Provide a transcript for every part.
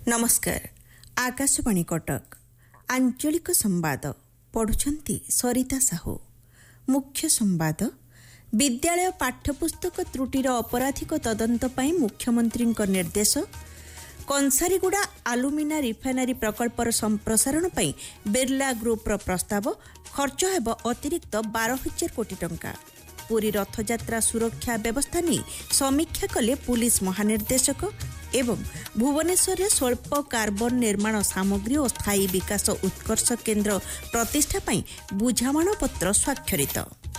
नमस्कार। आकाशवाणी कटक आंचलिक संवाद पढ़ुछंती सरिता साहू। मुख्य संवाद विद्यालय पाठ्यपुस्तक त्रुटिर अपराधिक तदंत पई मुख्यमंत्री निर्देश। कंसारीगुड़ा आलुमिना रिफाइनरी प्रकल्पर संप्रसारण पई बिरला ग्रुपर प्रस्ताव। खर्च हेब अतिरिक्त 12,000 कोटी टंका। पुरी रथयात्रा सुरक्षा व्यवस्था नहीं समीक्षा कले पुलिस महानिर्देशक। एवं भुवनेश्वर में स्वल्प कार्बन निर्माण सामग्री और स्थायी विकास उत्कर्ष केन्द्र प्रतिष्ठा पई बुझामणपत्र स्वाक्षरित।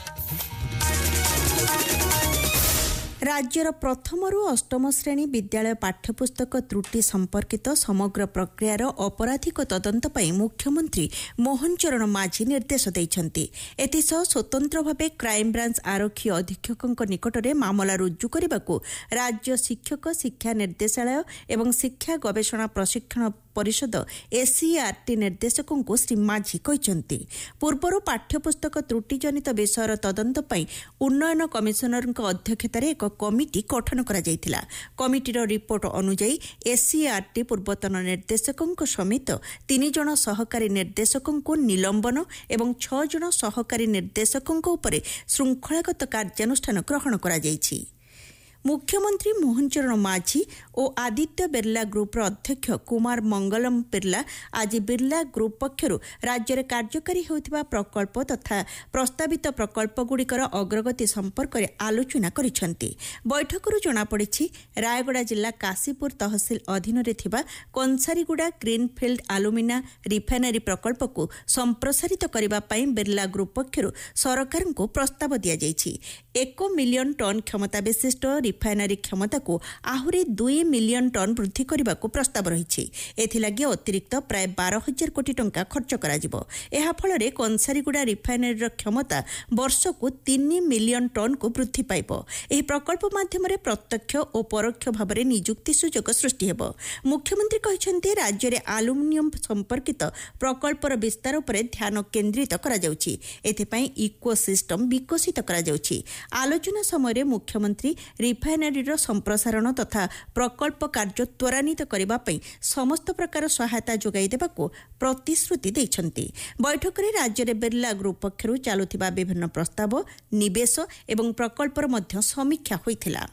राज्यर प्रथम रु अष्टम श्रेणी विद्यालय पाठ्यपुस्तक त्रुटि संपर्कित समग्र प्रक्रियार अपराधिक तदंत पई मुख्यमंत्री मोहन चरण माझी निर्देश दैछंती। एथिसह स्वतंत्र भावे क्राइम ब्रांच आरक्षी अधीक्षक निकटरे मामला रुजु करबाकू राज्य शिक्षक शिक्षा निर्देशालय एवं शिक्षा गवेषणा प्रशिक्षण परिषद एससीईआरटी निर्देशकों श्री माझी कहते। पूर्वर पाठ्यपुस्तक त्रुटिजनित विषयर तदंत पई उन्नयन कमिशनर अध्यक्षतार एक कमिटी गठन करा जायतिला। कमिटीर रिपोर्ट अनुसार एससीईआरटी पूर्वतन निर्देशकों समेत 3 जन सहकारी निर्देशकों निलंबन एवं 6 जन सहकारी निर्देशकों उपरे श्रृंखलागत कार्यानुष्ठान ग्रहण करा जायछि। मुख्यमंत्री मोहन चरण माझी और आदित्य बिरला ग्रुपर अध्यक्ष कुमार मंगलम बिरला आज बिरला ग्रुप पक्षरु राज्य में कार्यकारी होतिबा प्रकल्प तथा प्रस्तावित प्रकल्पगुड़िकर अग्रगति संपर्क में आलोचना करिसेंती। बैठकरू जଣାपड़ी रायगड़ा जिला काशीपुर तहसिल अधीन कंसारीगुड़ा ग्रीनफिल्ड आलुमिना रिफाइनरी प्रकल्प को संप्रसारित करने पर बिरला ग्रुप पक्षरु सरकार को प्रस्ताव दि जायछि। 1 मिलियन टन क्षमता विशिष्ट रिफाइनरी क्षमता को आहुरी 2 मिलियन टन वृद्धि करने को प्रस्ताव रही। एथिलागि अतिरिक्त प्राय 12,000 कोटी टंका खर्च कराजिबो। एहा फलरे कंसारीगुड़ा रिफाइनरी क्षमता वर्ष को 3 मिलियन टन को वृद्धि पाइबो। एही प्रकल्प माध्यम प्रत्यक्ष और परोक्ष भाव में नियुक्ति सुजोग सृष्टि हेबो। मुख्यमंत्री कहते राज्य में आलुमिनियम संपर्कित प्रकल्पर विस्तार पर ध्यान केन्द्रित करा जाउछि। एथिपई इकोसिस्टम विकसित करा जाउछि। आलोचना समय मुख्यमंत्री रिफाइनरीर संप्रसारण तथा प्रकल्प कार्य त्वरान्वित करने पर समस्त प्रकार सहायता जोगाई देबाकू प्रतिश्रुति दैछंती। बैठक में राज्य में बिरला ग्रुप पक्षरु चालुथिबा विभिन्न प्रस्ताव निवेश एवं प्रकल्पर मध्य समीक्षा होइथिला।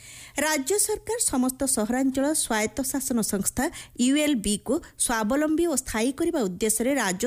राज्य सरकार समस्त सहरांचल स्वायत्त शासन संस्था यूएलबी को स्वावलंबी और स्थायी करने उद्देश्य